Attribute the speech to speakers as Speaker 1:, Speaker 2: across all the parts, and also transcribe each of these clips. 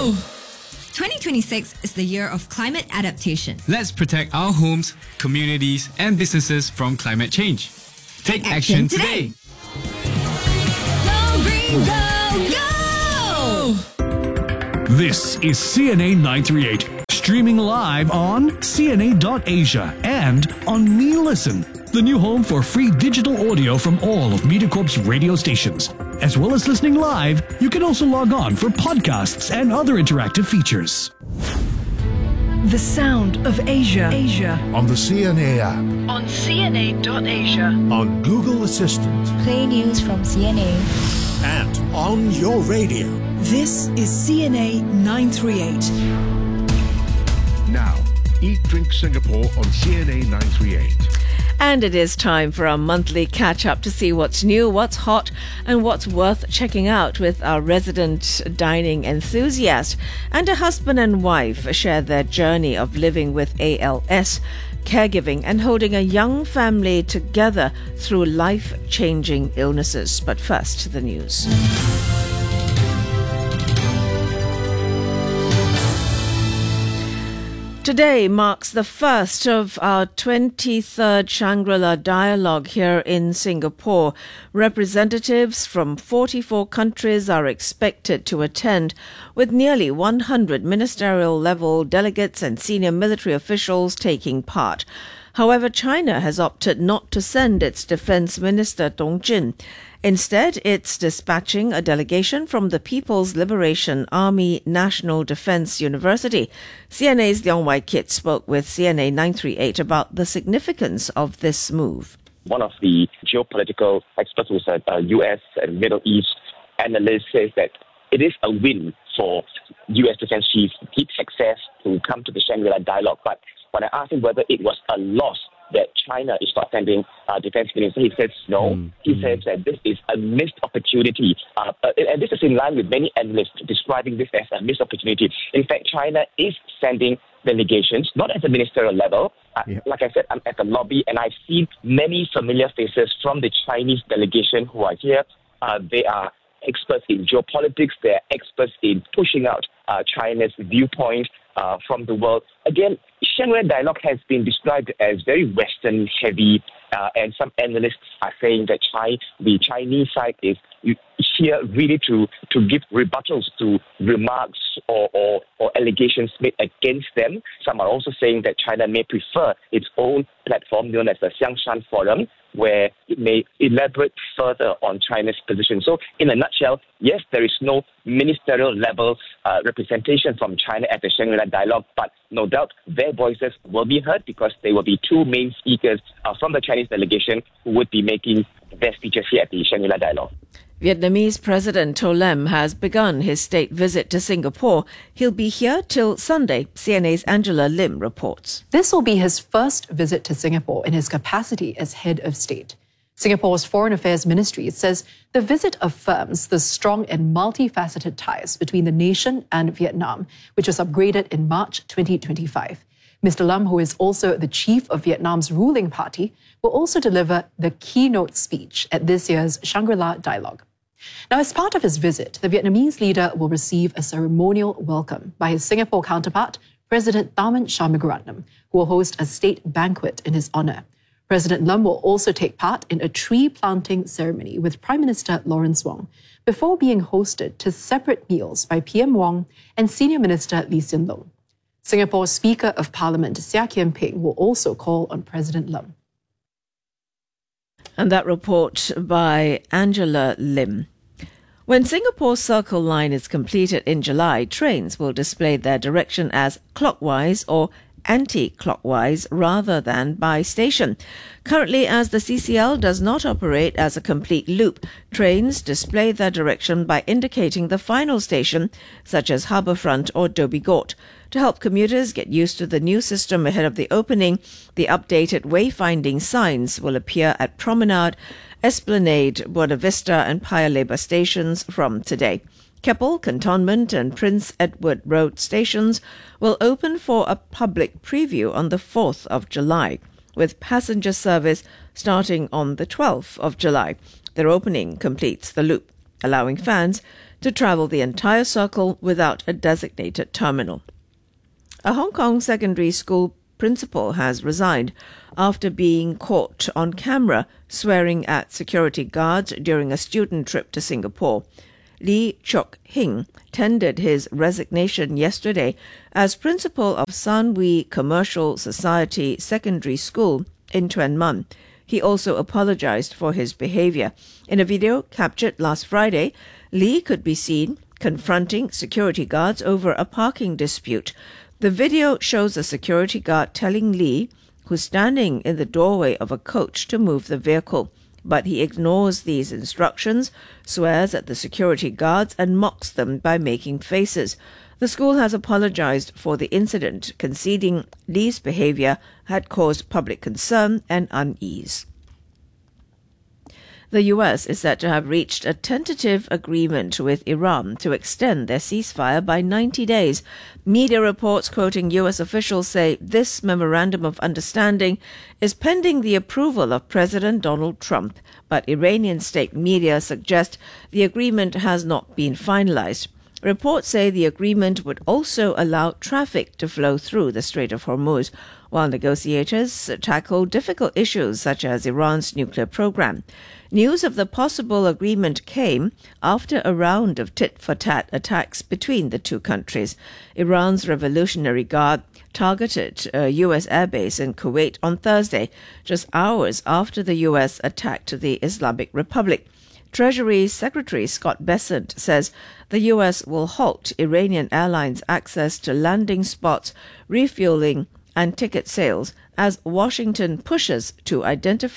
Speaker 1: 2026 is the year of climate adaptation.
Speaker 2: Let's protect our homes, communities, and businesses from climate change. Take action today.
Speaker 1: Go green, go, go!
Speaker 3: This is CNA 938, streaming live on CNA.Asia and on Me Listen, the new home for free digital audio from all of MediaCorp's radio stations. As well as listening live, you can also log on for podcasts and other interactive features.
Speaker 4: The sound of Asia.
Speaker 5: On the CNA app.
Speaker 4: On CNA.Asia.
Speaker 5: On Google Assistant.
Speaker 6: Play news from CNA.
Speaker 5: And on your radio.
Speaker 4: This is CNA 938.
Speaker 5: Now, Eat Drink Singapore on CNA 938.
Speaker 7: And it is time for our monthly catch-up to see what's new, what's hot, and what's worth checking out with our resident dining enthusiast. And a husband and wife share their journey of living with ALS, caregiving, and holding a young family together through life-changing illnesses. But first, the news. Today marks the first of our 23rd Shangri-La Dialogue here in Singapore. Representatives from 44 countries are expected to attend, with nearly 100 ministerial-level delegates and senior military officials taking part. However, China has opted not to send its Defence Minister Dong Jin. Instead, it's dispatching a delegation from the People's Liberation Army National Defence University. CNA's Leong Wai Kit spoke with CNA 938 about the significance of this move.
Speaker 8: One of the geopolitical experts who's a U.S. and Middle East analyst says that it is a win for U.S. Defence Chief Pete Hegseth to come to the Shangri-La Dialogue. But when I asked him whether it was a loss that China is not sending defense minister, he says no. He says that this is a missed opportunity. And this is in line with many analysts describing this as a missed opportunity. In fact, China is sending delegations, not at the ministerial level. Like I said, I'm at the lobby and I've seen many familiar faces from the Chinese delegation who are here. They are experts in geopolitics. They're experts in pushing out China's viewpoint from the world. Again, Shangri-La Dialogue has been described as very Western-heavy, and some analysts are saying that the Chinese side is here really to give rebuttals to remarks or allegations made against them. Some are also saying that China may prefer its own platform known as the Xiangshan Forum, where it may elaborate further on China's position. So, in a nutshell, yes, there is no ministerial level representation from China at the Shangri-La Dialogue, but no doubt their voices will be heard because there will be two main speakers from the Chinese delegation who would be making their speeches here at the Shangri-La Dialogue.
Speaker 7: Vietnamese President To Lem has begun his state visit to Singapore. He'll be here till Sunday, CNA's Angela Lim reports.
Speaker 9: This will be his first visit to Singapore in his capacity as head of state. Singapore's Foreign Affairs Ministry says the visit affirms the strong and multifaceted ties between the nation and Vietnam, which was upgraded in March 2025. Mr. Lam, who is also the chief of Vietnam's ruling party, will also deliver the keynote speech at this year's Shangri-La Dialogue. Now, as part of his visit, the Vietnamese leader will receive a ceremonial welcome by his Singapore counterpart, President Tharman Shanmugaratnam, who will host a state banquet in his honour. President Lam will also take part in a tree-planting ceremony with Prime Minister Lawrence Wong, before being hosted to separate meals by PM Wong and Senior Minister Lee Hsien Loong. Singapore's Speaker of Parliament, Seah Kian Peng, will also call on President Lam.
Speaker 7: And that report by Angela Lim. When Singapore's Circle Line is completed in July, trains will display their direction as clockwise or anti-clockwise rather than by station. Currently, as the CCL does not operate as a complete loop, trains display their direction by indicating the final station, such as Harbourfront or Dhoby Ghaut. To help commuters get used to the new system ahead of the opening, the updated wayfinding signs will appear at Promenade, Esplanade, Buona Vista and Paya Lebar stations from today. Keppel, Cantonment and Prince Edward Road stations will open for a public preview on the 4th of July, with passenger service starting on the 12th of July. Their opening completes the loop, allowing fans to travel the entire circle without a designated terminal. A Hong Kong secondary school principal has resigned after being caught on camera swearing at security guards during a student trip to Singapore. Lee Chok Hing tendered his resignation yesterday as principal of San Wee Commercial Society Secondary School in Tuen Mun. He also apologized for his behavior. In a video captured last Friday, Lee could be seen confronting security guards over a parking dispute. The video shows a security guard telling Lee, who's standing in the doorway of a coach, to move the vehicle. But he ignores these instructions, swears at the security guards, and mocks them by making faces. The school has apologized for the incident, conceding Lee's behavior had caused public concern and unease. The U.S. is said to have reached a tentative agreement with Iran to extend their ceasefire by 90 days. Media reports quoting U.S. officials say this memorandum of understanding is pending the approval of President Donald Trump, but Iranian state media suggest the agreement has not been finalized. Reports say the agreement would also allow traffic to flow through the Strait of Hormuz, while negotiators tackle difficult issues such as Iran's nuclear program. News of the possible agreement came after a round of tit-for-tat attacks between the two countries. Iran's Revolutionary Guard targeted a U.S. airbase in Kuwait on Thursday, just hours after the U.S. attacked the Islamic Republic. Treasury Secretary Scott Bessent says the U.S. will halt Iranian airlines' access to landing spots, refueling, and ticket sales as Washington pushes to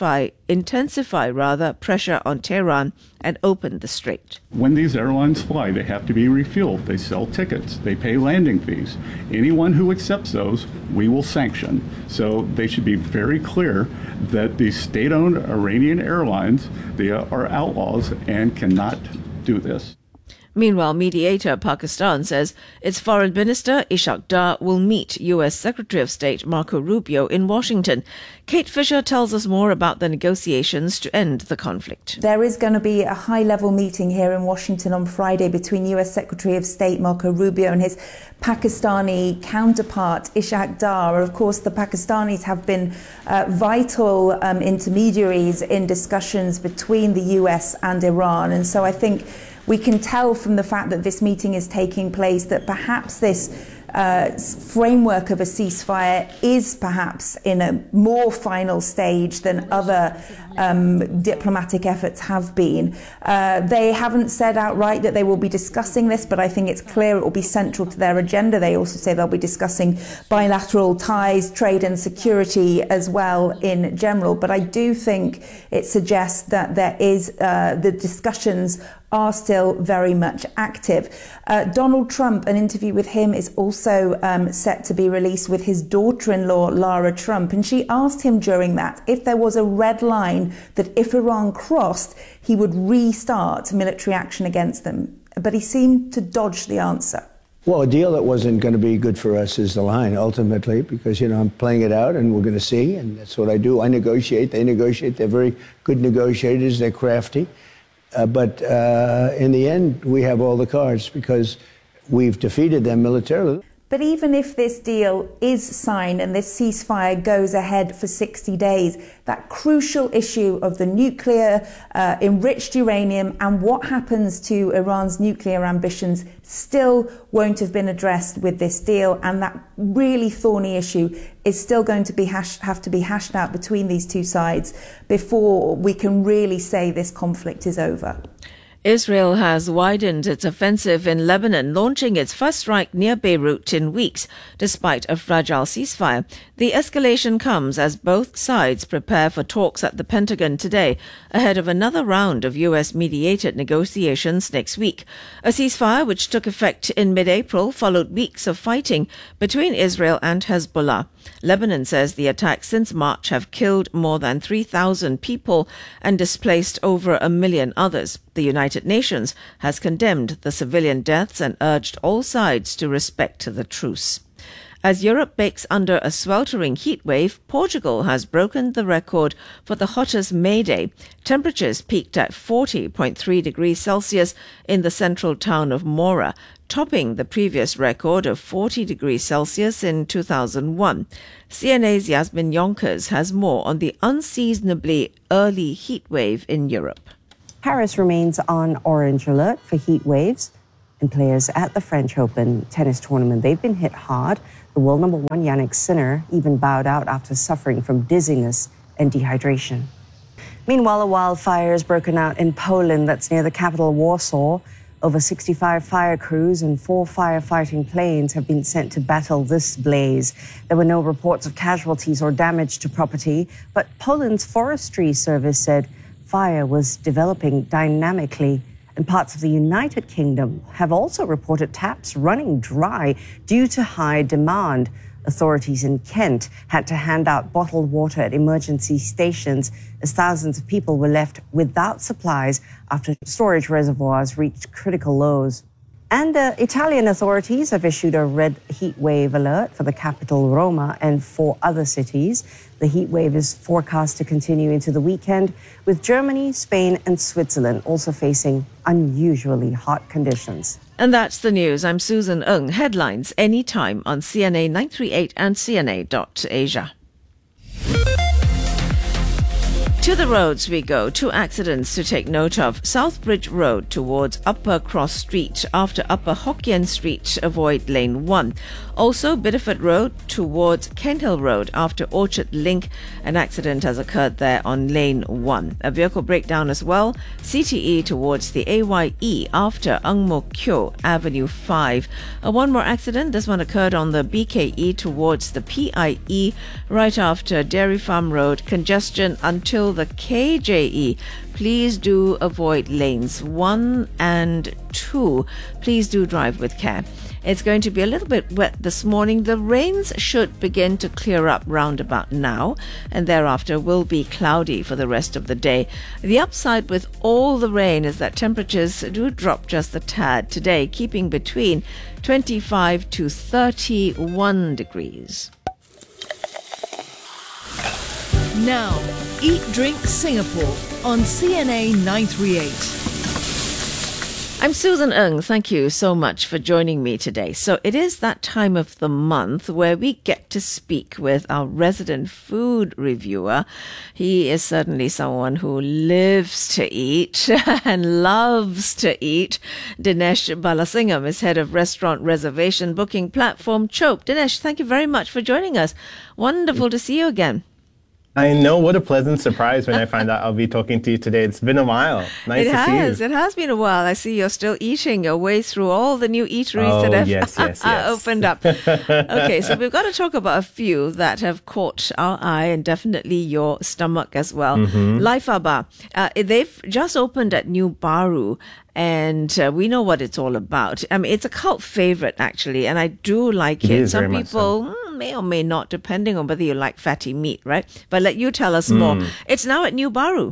Speaker 7: intensify pressure on Tehran and open the strait.
Speaker 10: When these airlines fly, they have to be refueled. They sell tickets. They pay landing fees. Anyone who accepts those, we will sanction. So they should be very clear that these state-owned Iranian airlines, they are outlaws and cannot do this.
Speaker 7: Meanwhile, mediator Pakistan says its foreign minister Ishaq Dar will meet U.S. Secretary of State Marco Rubio in Washington. Kate Fisher tells us more about the negotiations to end the conflict.
Speaker 11: There is going to be a high-level meeting here in Washington on Friday between U.S. Secretary of State Marco Rubio and his Pakistani counterpart Ishaq Dar. Of course, the Pakistanis have been vital intermediaries in discussions between the U.S. and Iran, and so I think we can tell from the fact that this meeting is taking place that perhaps this framework of a ceasefire is perhaps in a more final stage than other diplomatic efforts have been. They haven't said outright that they will be discussing this, but I think it's clear it will be central to their agenda. They also say they'll be discussing bilateral ties, trade and security as well in general. But I do think it suggests that there is the discussions are still very much active. Donald Trump, an interview with him is also set to be released with his daughter-in-law, Lara Trump. And she asked him during that if there was a red line that if Iran crossed, he would restart military action against them. But he seemed to dodge the answer.
Speaker 12: Well, a deal that wasn't going to be good for us is the line, ultimately, because, I'm playing it out and we're going to see. And that's what I do. I negotiate. They negotiate. They're very good negotiators. They're crafty. But in the end, we have all the cards because we've defeated them militarily.
Speaker 11: But even if this deal is signed and this ceasefire goes ahead for 60 days, that crucial issue of the nuclear enriched uranium and what happens to Iran's nuclear ambitions still won't have been addressed with this deal. And that really thorny issue is still going to have to be hashed out between these two sides before we can really say this conflict is over.
Speaker 7: Israel has widened its offensive in Lebanon, launching its first strike near Beirut in weeks, despite a fragile ceasefire. The escalation comes as both sides prepare for talks at the Pentagon today, ahead of another round of U.S.-mediated negotiations next week. A ceasefire which took effect in mid-April followed weeks of fighting between Israel and Hezbollah. Lebanon says the attacks since March have killed more than 3,000 people and displaced over 1 million others. The United Nations has condemned the civilian deaths and urged all sides to respect the truce. As Europe bakes under a sweltering heat wave, Portugal has broken the record for the hottest May Day. Temperatures peaked at 40.3 degrees Celsius in the central town of Moura, topping the previous record of 40 degrees Celsius in 2001. CNA's Yasmin Yonkers has more on the unseasonably early heat wave in Europe.
Speaker 13: Paris remains on orange alert for heat waves, and players at the French Open tennis tournament, they've been hit hard. The world number one, Jannik Sinner, even bowed out after suffering from dizziness and dehydration. Meanwhile, a wildfire has broken out in Poland that's near the capital Warsaw. Over 65 fire crews and 4 firefighting planes have been sent to battle this blaze. There were no reports of casualties or damage to property, but Poland's forestry service said fire was developing dynamically. And parts of the United Kingdom have also reported taps running dry due to high demand. Authorities in Kent had to hand out bottled water at emergency stations as thousands of people were left without supplies after storage reservoirs reached critical lows. And Italian authorities have issued a red heat wave alert for the capital, Roma, and 4 other cities. The heat wave is forecast to continue into the weekend, with Germany, Spain, and Switzerland also facing unusually hot conditions.
Speaker 7: And that's the news. I'm Susan Ng. Headlines anytime on CNA 938 and CNA.Asia. To the roads we go. 2 accidents to take note of. Southbridge Road towards Upper Cross Street after Upper Hokkien Street. Avoid lane 1. Also, Bideford Road towards Kenthill Road after Orchard Link. An accident has occurred there on lane 1. A vehicle breakdown as well. CTE towards the AYE after Ang Mo Kio Avenue 5. One more accident. This one occurred on the BKE towards the PIE right after Dairy Farm Road. Congestion until the KJE. Please do avoid lanes 1 and 2. Please do drive with care. It's going to be a little bit wet this morning. The rains should begin to clear up round about now, and thereafter will be cloudy for the rest of the day. The upside with all the rain is that temperatures do drop just a tad today, keeping between 25 to 31 degrees.
Speaker 4: Now, Eat Drink Singapore on CNA 938.
Speaker 7: I'm Susan Ng. Thank you so much for joining me today. So it is that time of the month where we get to speak with our resident food reviewer. He is certainly someone who lives to eat and loves to eat. Dinesh Balasingham is head of restaurant reservation booking platform Chope. Dinesh, thank you very much for joining us. Wonderful to see you again.
Speaker 14: I know, what a pleasant surprise when I find out I'll be talking to you today. It's been a while. Nice to see you.
Speaker 7: It has been a while. I see you're still eating your way through all the new eateries that have
Speaker 14: yes.
Speaker 7: opened up. Okay, so we've got to talk about a few that have caught our eye and definitely your stomach as well. Laifaba, they've just opened at New Baru. And we know what it's all about. I mean, it's a cult favorite, actually, and I do like it. Some people may or may not, depending on whether you like fatty meat, right? But let you tell us more. It's now at New Baru.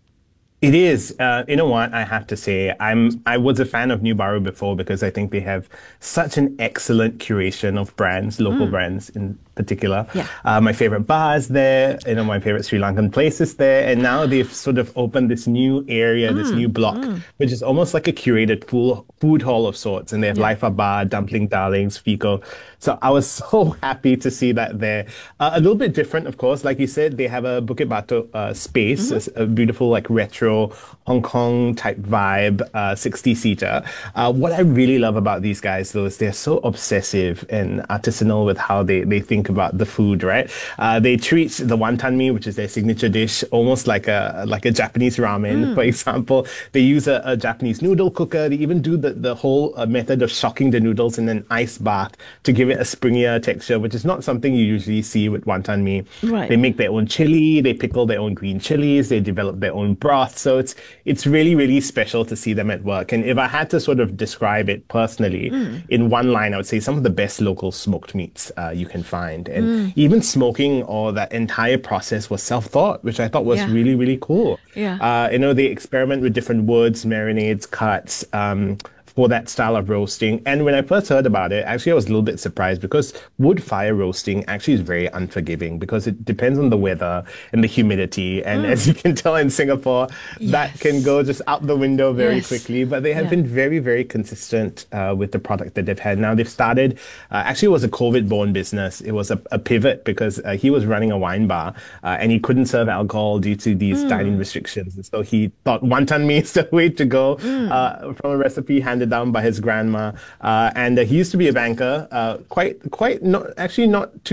Speaker 14: It is. You know what? I have to say, I was a fan of New Baru before because I think they have such an excellent curation of brands, local brands in particular.
Speaker 7: Yeah.
Speaker 14: My favorite bars there, my favorite Sri Lankan places there. And now they've sort of opened this new area, this new block, which is almost like a curated food hall of sorts. And they have Laifa Bar, Dumpling Darlings, Fico. So I was so happy to see that there. A little bit different, of course. Like you said, they have a Bukit Batok space, a beautiful like retro Hong Kong type vibe, 60-seater. What I really love about these guys, though, is they're so obsessive and artisanal with how they think about the food, right? They treat the wonton mee, which is their signature dish, almost like a Japanese ramen, for example. They use a Japanese noodle cooker. They even do the whole method of shocking the noodles in an ice bath to give it a springier texture, which is not something you usually see with wonton mee.
Speaker 7: Right.
Speaker 14: They make their own chili, they pickle their own green chilies, they develop their own broth. So it's really, really special to see them at work. And if I had to sort of describe it personally in one line, I would say some of the best local smoked meats you can find. And even smoking or that entire process was self-thought, which I thought was really, really cool.
Speaker 7: Yeah.
Speaker 14: They experiment with different woods, marinades, cuts, for that style of roasting. And when I first heard about it, actually I was a little bit surprised because wood fire roasting actually is very unforgiving because it depends on the weather and the humidity. And as you can tell in Singapore, that can go just out the window very quickly. But they have been very, very consistent with the product that they've had. Now they've started, actually it was a COVID-born business. It was a pivot because he was running a wine bar and he couldn't serve alcohol due to these dining restrictions. And so he thought wonton mee is the way to go from a recipe handed down by his grandma. And he used to be a banker, not too